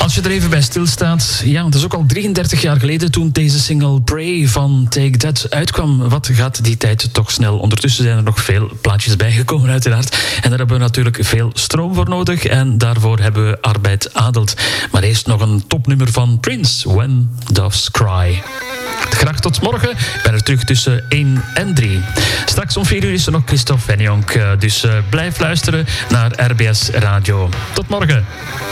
Als je er even bij stilstaat, ja, dat is ook al 33 jaar geleden toen deze single Pray van Take That uitkwam. Wat gaat die tijd toch snel? Ondertussen zijn er nog veel plaatjes bijgekomen uiteraard. En daar hebben we natuurlijk veel stroom voor nodig en daarvoor hebben we Arbeid Adelt. Maar eerst nog een topnummer van Prince, When Doves Cry. Graag tot morgen. Ik ben er terug tussen 1 en 3. Straks om 4 uur is er nog Christophe Fenjonk. Dus blijf luisteren naar RBS Radio. Tot morgen.